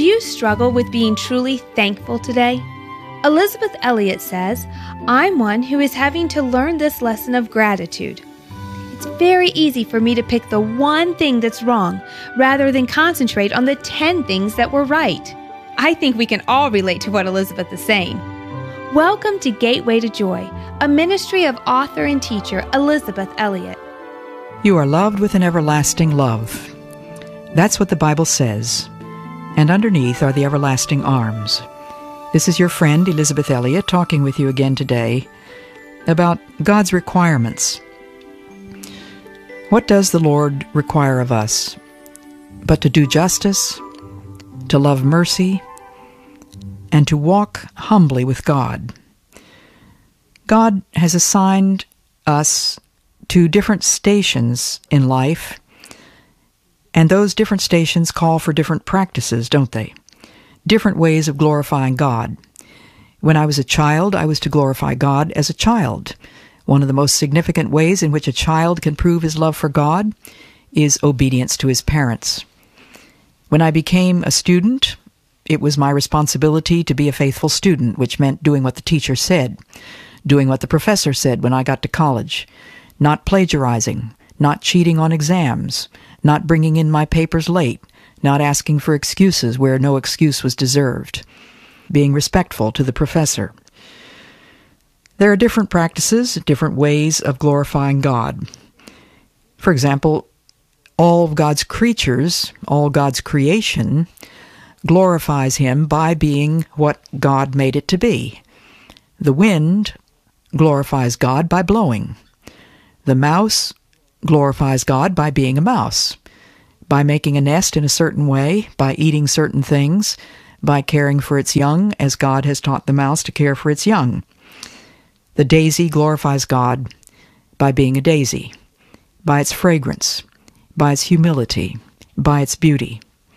you struggle with being truly thankful today? Elizabeth Elliot says, "I'm one who is having to learn this lesson of gratitude. It's very easy for me to pick the one thing that's wrong rather than concentrate on the 10 things that were right." I think we can all relate to what Elizabeth is saying. Welcome to Gateway to Joy, a ministry of author and teacher Elizabeth Elliot. You are loved with an everlasting love. That's what the Bible says. And underneath are the everlasting arms. This is your friend Elizabeth Elliot talking with you again today about God's requirements. What does the Lord require of us? But to do justice, to love mercy, and to walk humbly with God. God has assigned us to different stations in life, and those different stations call for different practices, don't they? Different ways of glorifying God. When I was a child, I was to glorify God as a child. One of the most significant ways in which a child can prove his love for God is obedience to his parents. When I became a student, it was my responsibility to be a faithful student, which meant doing what the teacher said, doing what the professor said when I got to college, not plagiarizing, not cheating on exams, not bringing in my papers late, not asking for excuses where no excuse was deserved, being respectful to the professor. There are different practices, different ways of glorifying God. For example, all of God's creatures, all God's creation, glorifies Him by being what God made it to be. The wind glorifies God by blowing. The mouse glorifies God by being a mouse, by making a nest in a certain way, by eating certain things, by caring for its young as God has taught the mouse to care for its young. The daisy glorifies God by being a daisy, by its fragrance, by its humility, by its beauty.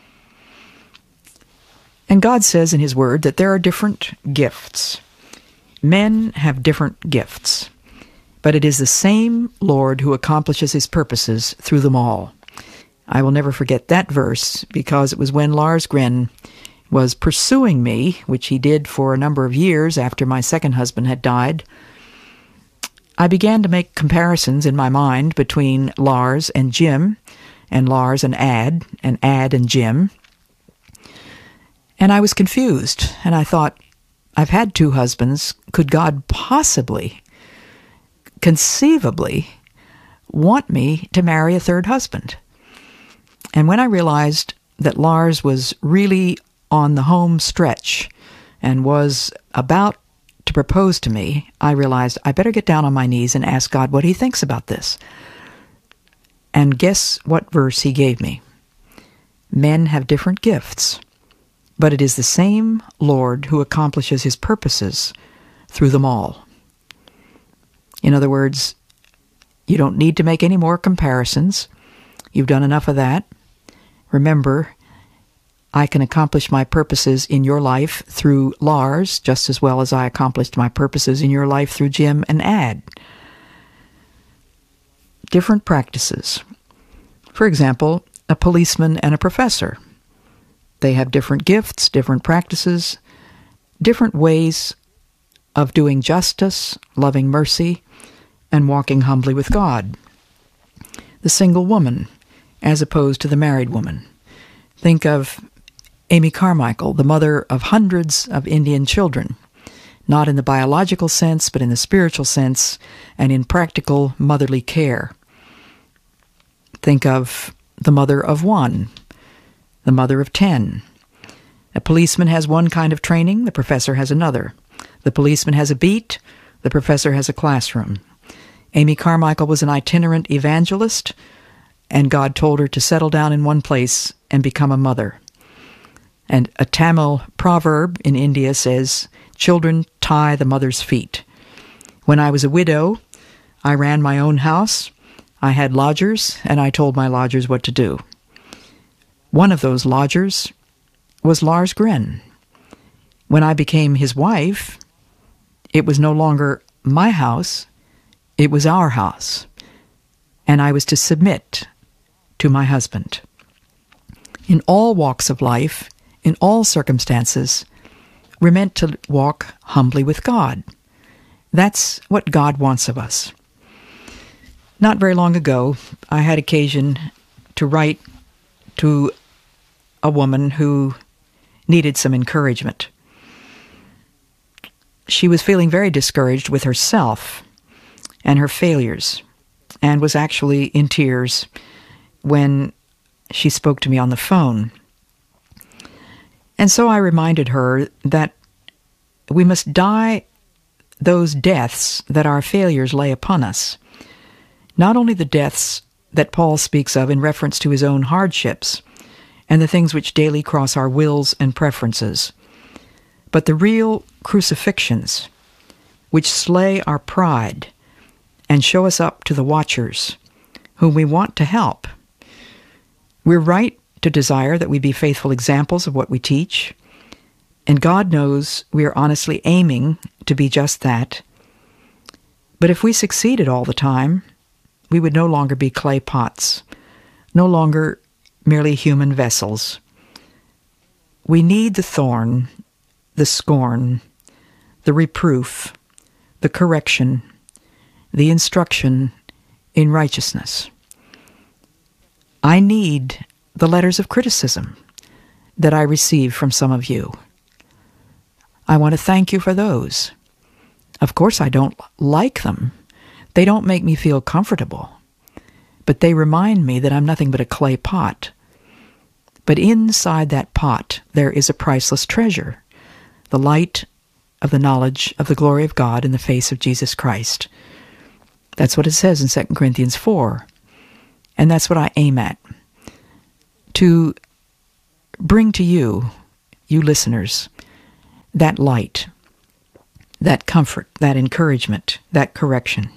And God says in His Word that there are different gifts. Men have different gifts, but it is the same Lord who accomplishes His purposes through them all. I will never forget that verse because it was when Lars Gren was pursuing me, which he did for a number of years after my second husband had died. I began to make comparisons in my mind between Lars and Jim, and Lars and Ad and Jim. And I was confused, and I thought, I've had 2 husbands. Could God possibly, conceivably, want me to marry a 3rd husband? And when I realized that Lars was really on the home stretch and was about to propose to me, I realized I better get down on my knees and ask God what He thinks about this. And guess what verse He gave me? Men have different gifts, but it is the same Lord who accomplishes His purposes through them all. In other words, you don't need to make any more comparisons. You've done enough of that. Remember, I can accomplish my purposes in your life through Lars just as well as I accomplished my purposes in your life through Jim and Ad. Different practices. For example, a policeman and a professor. They have different gifts, different practices, different ways of doing justice, loving mercy, and walking humbly with God. The single woman as opposed to the married woman. Think of Amy Carmichael, the mother of hundreds of Indian children, not in the biological sense, but in the spiritual sense and in practical motherly care. Think of the mother of 1, the mother of 10. A policeman has one kind of training, the professor has another. The policeman has a beat, the professor has a classroom. Amy Carmichael was an itinerant evangelist, and God told her to settle down in one place and become a mother. And a Tamil proverb in India says, "Children tie the mother's feet." When I was a widow, I ran my own house. I had lodgers, and I told my lodgers what to do. One of those lodgers was Lars Gren. When I became his wife, it was no longer my house, it was our house, and I was to submit to my husband. In all walks of life, in all circumstances, we're meant to walk humbly with God. That's what God wants of us. Not very long ago, I had occasion to write to a woman who needed some encouragement. She was feeling very discouraged with herself and her failures, and was actually in tears when she spoke to me on the phone. And so I reminded her that we must die those deaths that our failures lay upon us. Not only the deaths that Paul speaks of in reference to his own hardships and the things which daily cross our wills and preferences, but the real crucifixions which slay our pride and show us up to the watchers whom we want to help. We're right to desire that we be faithful examples of what we teach, and God knows we are honestly aiming to be just that. But if we succeeded all the time, we would no longer be clay pots, no longer merely human vessels. We need the thorn, the scorn, the reproof, the correction, the instruction in righteousness. I need the letters of criticism that I receive from some of you. I want to thank you for those. Of course, I don't like them. They don't make me feel comfortable. But they remind me that I'm nothing but a clay pot. But inside that pot, there is a priceless treasure, the light of the knowledge of the glory of God in the face of Jesus Christ. That's what it says in 2 Corinthians 4. And that's what I aim at. To bring to you, you listeners, that light, that comfort, that encouragement, that correction.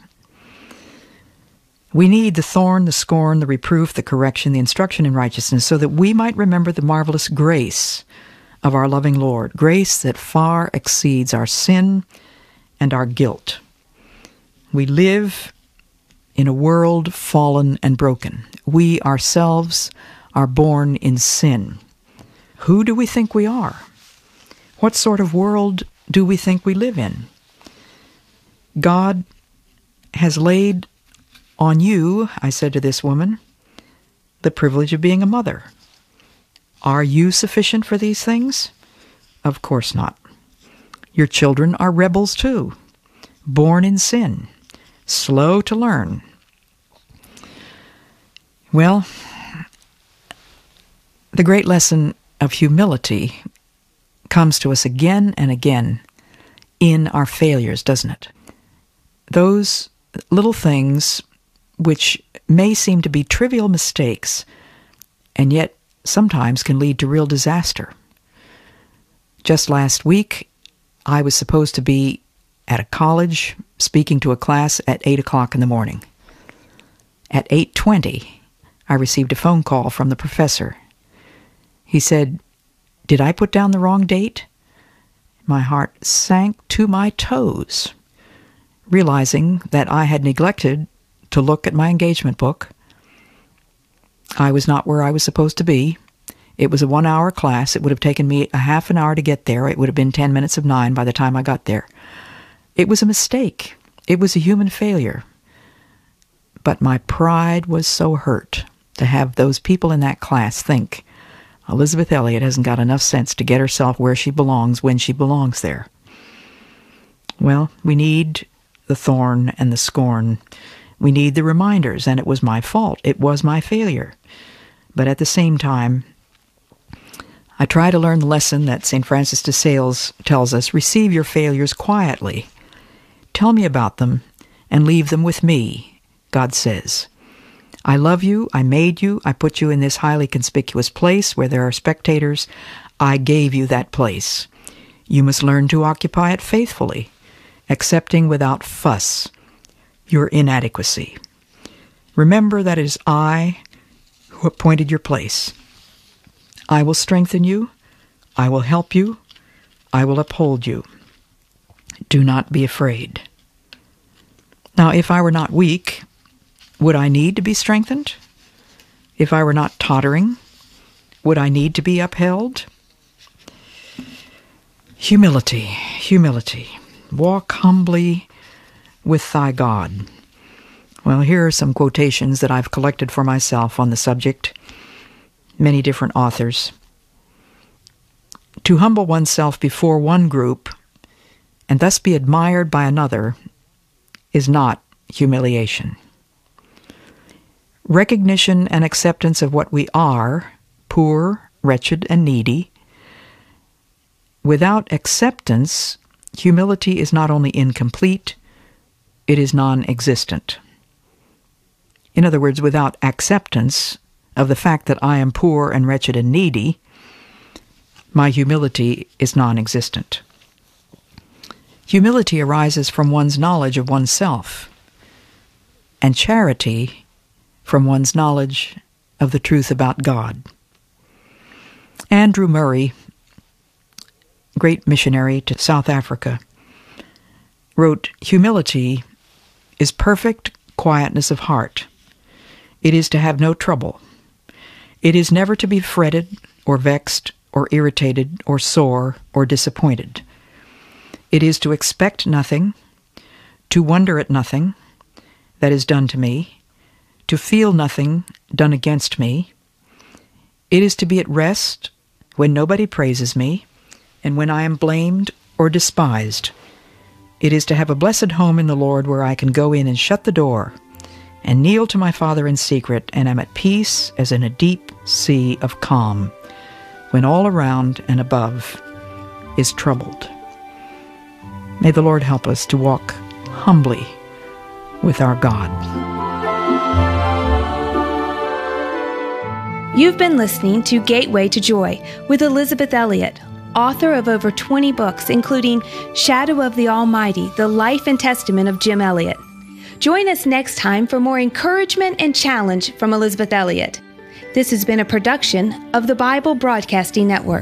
We need the thorn, the scorn, the reproof, the correction, the instruction in righteousness, so that we might remember the marvelous grace of our loving Lord, grace that far exceeds our sin and our guilt. We live in a world fallen and broken. We ourselves are born in sin. Who do we think we are? What sort of world do we think we live in? God has laid on you, I said to this woman, the privilege of being a mother. Are you sufficient for these things? Of course not. Your children are rebels too, born in sin, slow to learn. Well, the great lesson of humility comes to us again and again in our failures, doesn't it? Those little things which may seem to be trivial mistakes, and yet sometimes can lead to real disaster. Just last week, I was supposed to be at a college speaking to a class at 8 o'clock in the morning. At 8:20, I received a phone call from the professor. He said, "Did I put down the wrong date?" My heart sank to my toes, realizing that I had neglected to look at my engagement book. I was not where I was supposed to be. It was a 1-hour class. It would have taken me a half an hour to get there. It would have been 10 minutes of 9 by the time I got there. It was a mistake. It was a human failure. But my pride was so hurt to have those people in that class think, Elisabeth Elliot hasn't got enough sense to get herself where she belongs when she belongs there. Well, we need the thorn and the scorn. We need the reminders, and it was my fault. It was my failure. But at the same time, I try to learn the lesson that St. Francis de Sales tells us: receive your failures quietly. Tell me about them and leave them with me, God says. I love you, I made you, I put you in this highly conspicuous place where there are spectators. I gave you that place. You must learn to occupy it faithfully, accepting without fuss your inadequacy. Remember that it is I who appointed your place. I will strengthen you, I will help you, I will uphold you. Do not be afraid. Now, if I were not weak, would I need to be strengthened? If I were not tottering, would I need to be upheld? Humility, humility. Walk humbly with thy God. Well, here are some quotations that I've collected for myself on the subject. Many different authors. To humble oneself before one group and thus be admired by another is not humiliation. Recognition and acceptance of what we are, poor, wretched, and needy. Without acceptance, humility is not only incomplete, it is non-existent. In other words, without acceptance of the fact that I am poor and wretched and needy, my humility is non-existent. Humility arises from one's knowledge of oneself, and charity from one's knowledge of the truth about God. Andrew Murray, great missionary to South Africa, wrote, "Humility is perfect quietness of heart. It is to have no trouble. It is never to be fretted or vexed or irritated or sore or disappointed. It is to expect nothing, to wonder at nothing that is done to me, to feel nothing done against me. It is to be at rest when nobody praises me, and when I am blamed or despised. It is to have a blessed home in the Lord where I can go in and shut the door and kneel to my Father in secret, and am at peace as in a deep sea of calm, when all around and above is troubled." May the Lord help us to walk humbly with our God. You've been listening to Gateway to Joy with Elisabeth Elliot, author of over 20 books, including Shadow of the Almighty, The Life and Testament of Jim Elliot. Join us next time for more encouragement and challenge from Elisabeth Elliot. This has been a production of the Bible Broadcasting Network.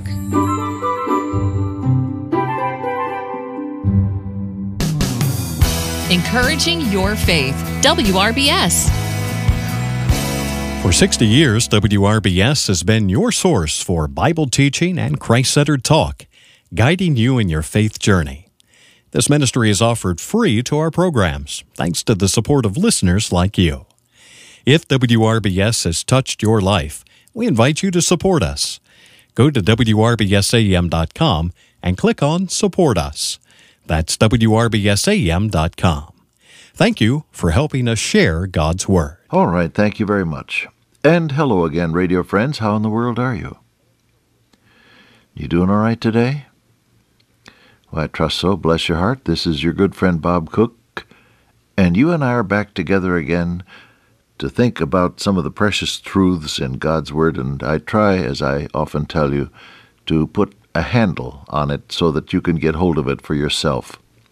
Encouraging your faith. WRBS. For 60 years, WRBS has been your source for Bible teaching and Christ-centered talk, guiding you in your faith journey. This ministry is offered free to our programs, thanks to the support of listeners like you. If WRBS has touched your life, we invite you to support us. Go to WRBSAM.com and click on Support Us. That's WRBSAM.com. Thank you for helping us share God's Word. All right, thank you very much. And hello again, radio friends. How in the world are you? You doing all right today? Well, I trust so. Bless your heart. This is your good friend Bob Cook, and you and I are back together again to think about some of the precious truths in God's Word, and I try, as I often tell you, to put a handle on it so that you can get hold of it for yourself.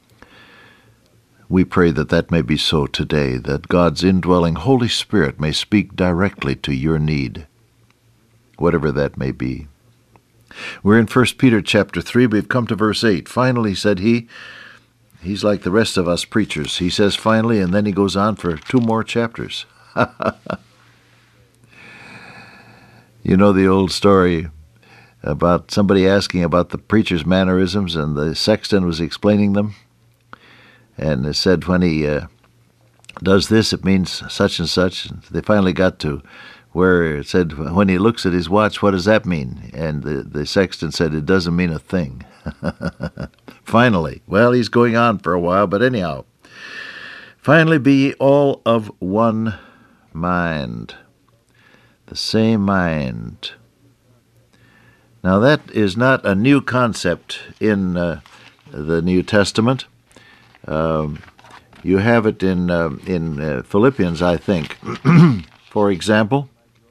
We pray that that may be so today, that God's indwelling Holy Spirit may speak directly to your need, whatever that may be. We're in 1 Peter chapter 3. We've come to verse 8. Finally, said he. He's like the rest of us preachers. He says finally, and then he goes on for 2 more chapters. You know the old story about somebody asking about the preacher's mannerisms, and the sexton was explaining them. And it said when he does this, it means such and such. And they finally got to where it said, when he looks at his watch, what does that mean? And the sexton said, it doesn't mean a thing. Finally. Well, he's going on for a while, but anyhow. Finally, be ye all of one mind. The same mind. Now, that is not a new concept in the New Testament. You have it in Philippians, I think. For example,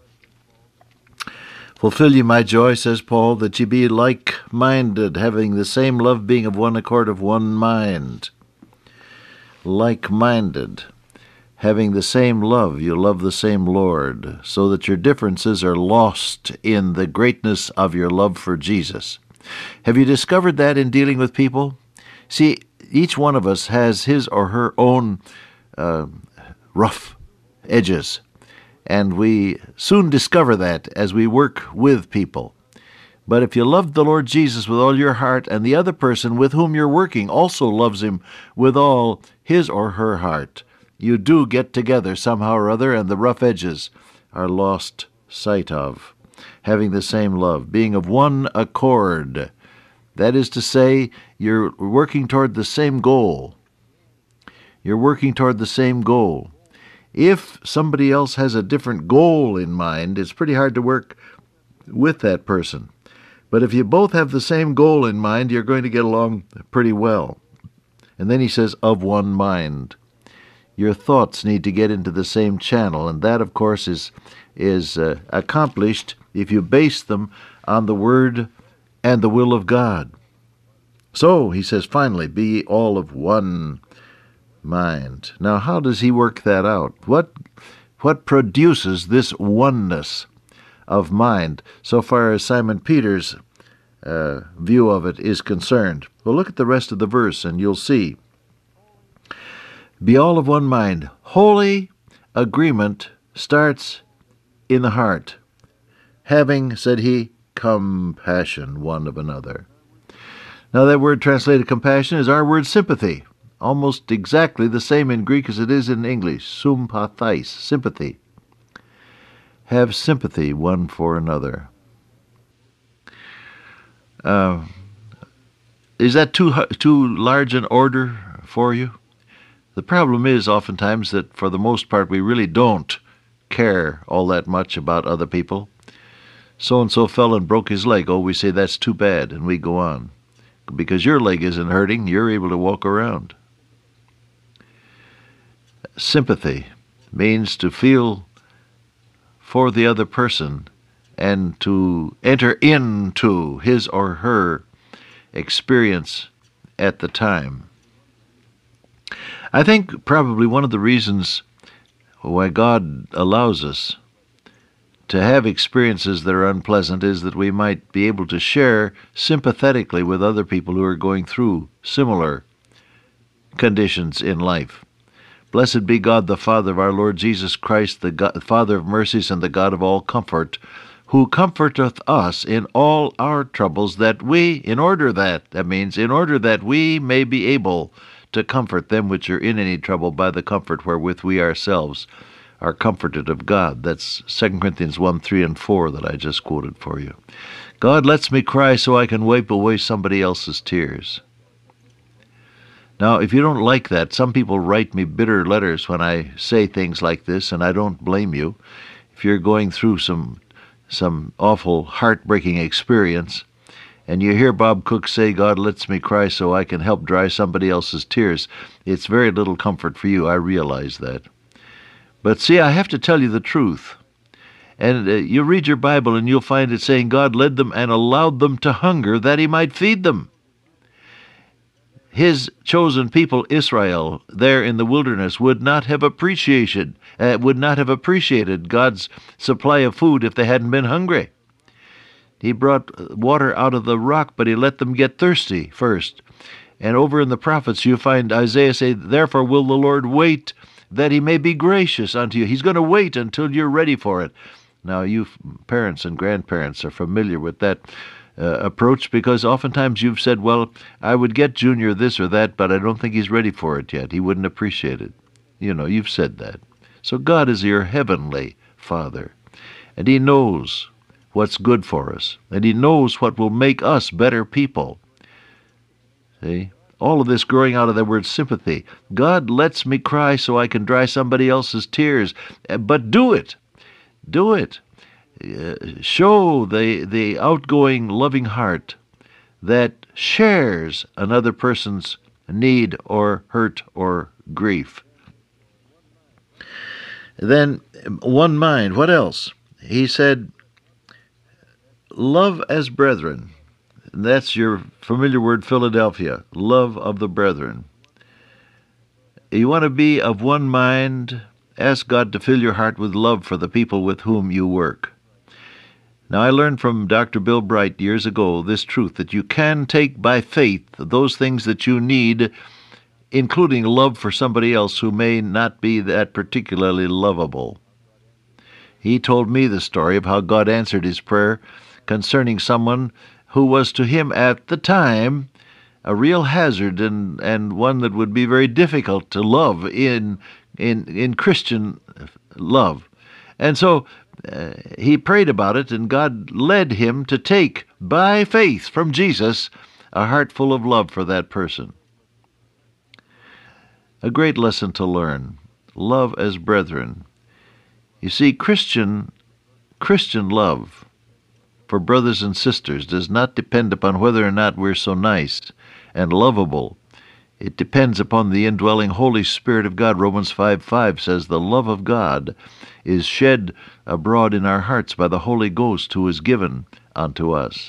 fulfill ye my joy, says Paul, that ye be like-minded, having the same love, being of one accord, of one mind. Like-minded, having the same love, you love the same Lord, so that your differences are lost in the greatness of your love for Jesus. Have you discovered that in dealing with people? See, each one of us has his or her own rough edges, and we soon discover that as we work with people. But if you love the Lord Jesus with all your heart, and the other person with whom you're working also loves him with all his or her heart, you do get together somehow or other, and the rough edges are lost sight of. Having the same love, being of one accord. That is to say, you're working toward the same goal. You're working toward the same goal. If somebody else has a different goal in mind, it's pretty hard to work with that person. But if you both have the same goal in mind, you're going to get along pretty well. And then he says, of one mind. Your thoughts need to get into the same channel, and that, of course, is accomplished if you base them on the Word and the will of God. So, he says, finally, be all of one mind. Now, how does he work that out? What produces this oneness of mind, so far as Simon Peter's view of it is concerned? Well, look at the rest of the verse, and you'll see. Be all of one mind. Holy agreement starts in the heart. Having, said he, compassion one of another. Now that word translated compassion is our word sympathy. Almost exactly the same in Greek as it is in English. Sympathis, sympathy. Have sympathy one for another. Is that too large an order for you? The problem is oftentimes that for the most part we really don't care all that much about other people. So-and-so fell and broke his leg. Oh, we say that's too bad, and we go on. Because your leg isn't hurting, you're able to walk around. Sympathy means to feel for the other person and to enter into his or her experience at the time. I think probably one of the reasons why God allows us to have experiences that are unpleasant is that we might be able to share sympathetically with other people who are going through similar conditions in life. Blessed be God, the Father of our Lord Jesus Christ, the God, Father of mercies and the God of all comfort, who comforteth us in all our troubles, that we, in order that we may be able to comfort them which are in any trouble by the comfort wherewith we ourselves are comforted of God. That's 2 Corinthians 1, 3, and 4 that I just quoted for you. God lets me cry so I can wipe away somebody else's tears. Now, if you don't like that, some people write me bitter letters when I say things like this, and I don't blame you. If you're going through some awful, heartbreaking experience, and you hear Bob Cook say, God lets me cry so I can help dry somebody else's tears, it's very little comfort for you. I realize that. But see, I have to tell you the truth. And you read your Bible and you'll find it saying God led them and allowed them to hunger that he might feed them. His chosen people, Israel, there in the wilderness, would not have appreciated God's supply of food if they hadn't been hungry. He brought water out of the rock, but he let them get thirsty first. And over in the prophets you find Isaiah say, therefore will the Lord wait that he may be gracious unto you. He's going to wait until you're ready for it. Now, you parents and grandparents are familiar with that approach, because oftentimes you've said, well, I would get Junior this or that, but I don't think he's ready for it yet. He wouldn't appreciate it. You know, you've said that. So God is your heavenly Father, and he knows what's good for us, and he knows what will make us better people. See? All of this growing out of that word sympathy. God lets me cry so I can dry somebody else's tears, but do it. Do it. Show the outgoing, loving heart that shares another person's need or hurt or grief. Then, one mind. What else? He said, love as brethren. And that's your familiar word, Philadelphia, love of the brethren. You want to be of one mind, ask God to fill your heart with love for the people with whom you work. Now, I learned from Dr. Bill Bright years ago this truth, that you can take by faith those things that you need, including love for somebody else who may not be that particularly lovable. He told me the story of how God answered his prayer concerning someone who was to him at the time a real hazard and one that would be very difficult to love in Christian love. And so he prayed about it, and God led him to take, by faith from Jesus, a heart full of love for that person. A great lesson to learn. Love as brethren. You see, Christian love for brothers and sisters does not depend upon whether or not we're so nice and lovable. It depends upon the indwelling Holy Spirit of God. Romans 5:5 says, "The love of God is shed abroad in our hearts by the Holy Ghost who is given unto us."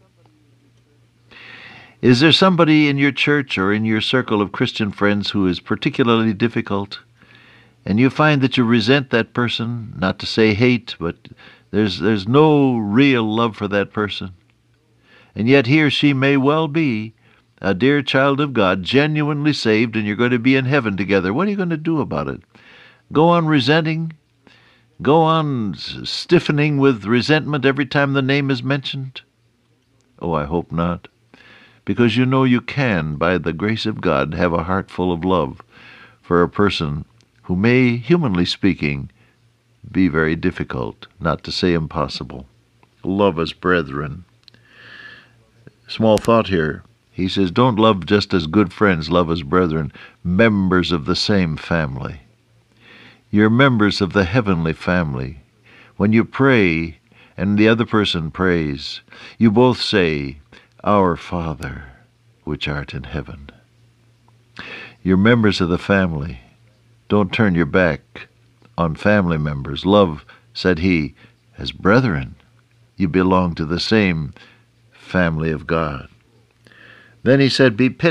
Is there somebody in your church or in your circle of Christian friends who is particularly difficult, and you find that you resent that person, not to say hate, but there's no real love for that person, and yet he or she may well be a dear child of God, genuinely saved, and you're going to be in heaven together? What are you going to do about it? Go on resenting? Go on stiffening with resentment every time the name is mentioned? Oh, I hope not. Because you know you can, by the grace of God, have a heart full of love for a person who may, humanly speaking, be very difficult, not to say impossible. Love as brethren. Small thought here. He says, don't love just as good friends, love as brethren, members of the same family. You're members of the heavenly family. When you pray and the other person prays, you both say, "Our Father, which art in heaven." You're members of the family. Don't turn your back on family members. Love, said he, as brethren. You belong to the same family of God. Then he said, be pitiful.